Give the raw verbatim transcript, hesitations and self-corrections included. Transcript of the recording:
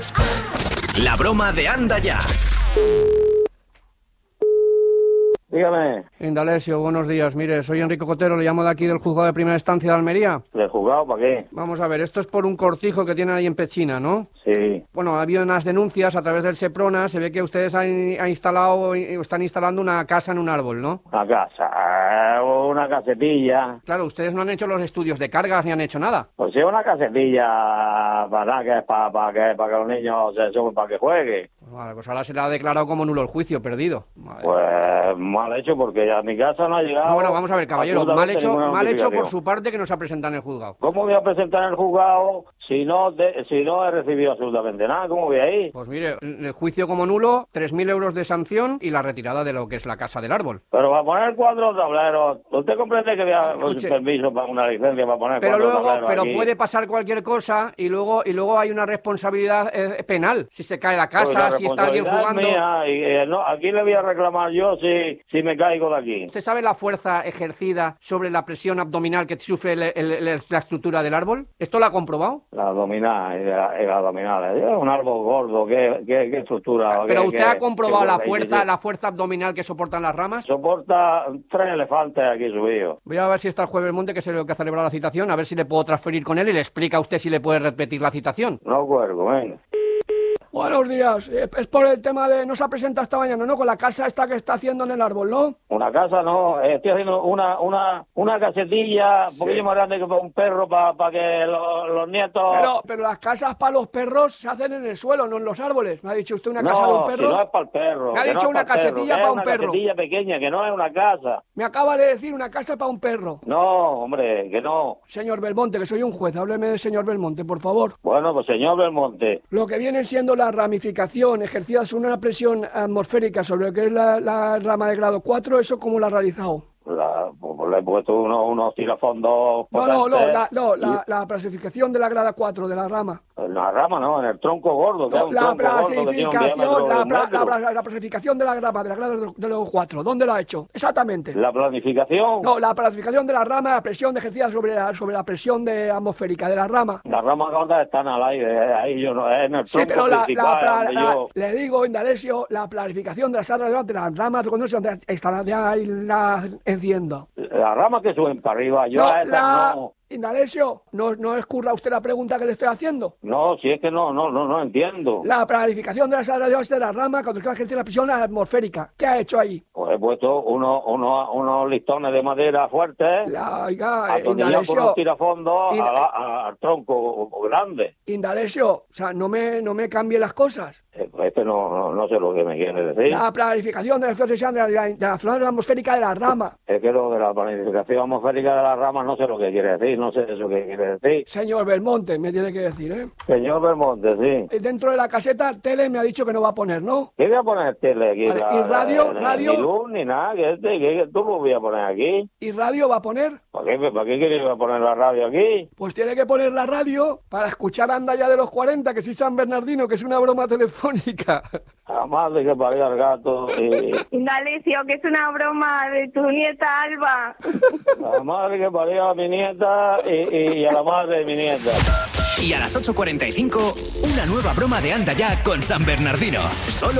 La broma de Anda Ya. Dígame. Indalecio, buenos días. Mire, soy Enrique Cotero, le llamo de aquí del juzgado de primera instancia de Almería. ¿De juzgado para qué? Vamos a ver, esto es por un cortijo que tienen ahí en Pechina, ¿no? Sí. Bueno, ha habido unas denuncias a través del Seprona, se ve que ustedes han, han instalado, están instalando una casa en un árbol, ¿no? Una casa, eh, una casetilla. Claro, ustedes no han hecho los estudios de cargas ni han hecho nada. Pues sí, una casetilla para que, para, para que, para que los niños se suban, para que jueguen. Pues vale, pues ahora se le ha declarado como nulo el juicio, perdido. Vale. Pues mal hecho, porque a mi casa no ha llegado. No, bueno, vamos a ver, caballero, mal hecho, mal hecho por notificación. su parte que no se ha presentado en el juzgado. ¿Cómo voy a presentar en el juzgado si no, de, si no he recibido absolutamente nada? ¿Cómo voy a ir? Pues mire, el juicio como nulo, tres mil euros de sanción y la retirada de lo que es la casa del árbol. Pero para poner cuatro tableros, ¿usted comprende que voy a un Escuche. permiso para una licencia para poner Pero cuatro luego, tableros pero aquí? puede pasar cualquier cosa y luego y luego hay una responsabilidad eh, penal. Si se cae la Pues casa, la si está alguien responsabilidad es jugando. mía, y, eh, no, aquí le voy a reclamar yo si, si me caigo de aquí. ¿Usted sabe la fuerza ejercida sobre la presión abdominal que sufre el- el- el- la estructura del árbol? ¿Esto lo ha comprobado? La abdominal, eh, la, la abdominal. Es un árbol gordo, ¿qué, qué, qué estructura? Pero qué- usted qué- ha comprobado qué la fuerza fuerza, hay? la fuerza abdominal que soportan las ramas. Soporta tres elefantes aquí subidos. Voy a ver si está el jueves Monte, que es el que ha celebrado la citación, a ver si le puedo transferir con él y le explica a usted si le puede repetir la citación. No cuelgo, venga. Buenos días, eh, es por el tema de... No se ha presentado esta mañana, ¿no? Con la casa esta que está haciendo en el árbol, ¿no? Una casa no, eh, estoy haciendo una una una casetilla un poquillo más grande que para un perro, para para que lo- los nietos... Pero, pero las casas para los perros se hacen en el suelo, no en los árboles. ¿Me ha dicho usted una casa de un No, si perro? no es para el perro. Me ha que no dicho es una pa'l perro, casetilla que pa' es un una perro. casetilla pequeña, que no es una casa. Me acaba de decir una casa para un perro. No, hombre, que no. Señor Belmonte, que soy un juez, hábleme del señor Belmonte, por favor. Bueno, pues señor Belmonte, Lo que viene siendo la ramificación ejercida sobre una presión atmosférica sobre lo que es la, la rama de grado cuatro, ¿eso cómo lo ha realizado? la, pues le he puesto unos, unos tirafondos No, no, no, potentes la, no, y- la, la clasificación de la grada cuatro, de la rama. En la rama, no, en el tronco gordo, que es un La tronco gordo que tiene un diámetro clasificación, de la, un pla- metro. la, la, la clasificación de la grama, de la grada de los cuatro, ¿dónde la ha hecho? Exactamente. La planificación, No, la clasificación de la rama, la presión ejercida sobre la, sobre la presión de atmosférica de la rama. las ramas gordas están al aire, ahí yo no, es en el Sí, tronco pero la, la, principal, pla- donde la- yo... le digo, Indalecio, la planificación de las áreas de las ramas, cuando se está ya ahí la enciendo. Las ramas que suben para arriba, yo No, a esas la... no... Indalecio, no, no escurra usted la pregunta que le estoy haciendo. No, si es que no, no, no, no entiendo. La planificación de las áreas de la rama cuando se ejerce la presión atmosférica. ¿Qué ha hecho ahí? Pues he puesto unos, unos, unos listones de madera fuertes, La, oiga, atornillados con Indalecio, unos tirafondos y- a la- a- al tronco grande. Indalecio, o sea, no me, no me cambie las cosas. Eh, pues Este no, no, no sé lo que me quiere decir. La planificación de la presión de la, de la, de la flora atmosférica de la rama. Es que lo de la planificación atmosférica de las ramas no sé lo que quiere decir, no sé eso que quiere decir. Señor Belmonte, me tiene que decir, ¿eh? Señor Belmonte, sí. Dentro de la caseta, tele me ha dicho que no va a poner, ¿no? ¿Qué voy a poner tele aquí? Vale, La- ¿y radio? la- ¿Radio? Ni luz, ni nada, que, este, que, que tú lo voy a poner aquí. ¿Y radio va a poner? ¿Para qué, para qué quiere que voy a poner la radio aquí? Pues tiene que poner la radio para escuchar Anda Ya de los cuarenta, que soy San Bernardino, que es una broma telefónica. A madre que parió al gato y... Indalecio, que es una broma de tu nieta Alba. A la madre que parió a mi nieta y, y a la madre de mi nieta. Y a las ocho cuarenta y cinco, una nueva broma de Anda Ya con San Bernardino. Solo